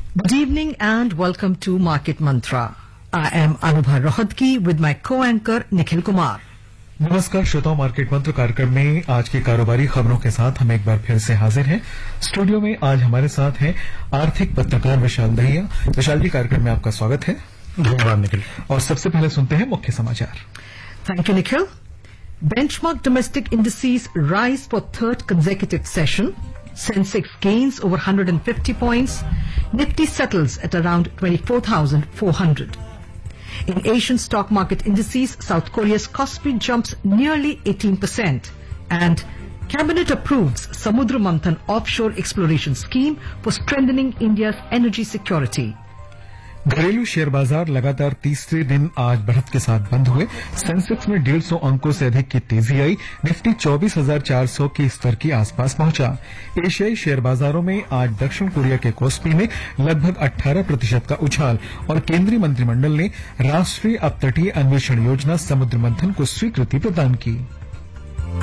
Good evening and welcome to Market Mantra. I am Anubha Rohatgi with my co-anchor Nikhil Kumar. नमस्कार श्रोताओं, market मंत्र कार्यक्रम में आज की कारोबारी खबरों के साथ हम एक बार फिर से हाजिर हैं। स्टूडियो में आज हमारे साथ हैं आर्थिक पत्रकार विशाल दहिया। विशाल जी, कार्यक्रम में आपका स्वागत है। धन्यवाद निखिल। और सबसे पहले सुनते हैं मुख्य समाचार। Thank you, Nikhil. Benchmark domestic indices rise for third consecutive session. Sensex gains over 150 points. Nifty settles at around 24,400. In Asian stock market indices, South Korea's Kospi jumps nearly 18%, and Cabinet approves Samudra Manthan offshore exploration scheme for strengthening India's energy security. घरेलू share बाजार लगातार तीसरे दिन आज बढ़त के साथ बंद हुए। सेंसेक्स में 150 अंकों से अधिक की तेजी आई। निफ्टी 24,400 के स्तर के आसपास पहुंचा। एशियाई शेयर बाजारों में आज दक्षिण कोरिया के कोस्पी में लगभग 18% का उछाल और केंद्रीय मंत्रिमंडल ने राष्ट्रीय अपतटीय अन्वेषण योजना समुद्र मंथन को स्वीकृति प्रदान की।